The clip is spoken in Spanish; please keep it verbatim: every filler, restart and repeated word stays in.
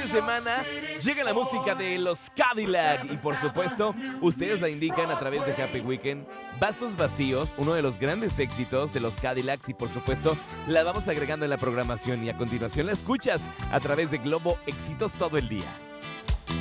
de semana llega la música de los Cadillac y por supuesto, ustedes la indican a través de Happy Weekend. Vasos Vacíos, uno de los grandes éxitos de los Cadillacs y por supuesto, la vamos agregando en la programación y a continuación la escuchas a través de Globo Éxitos todo el día.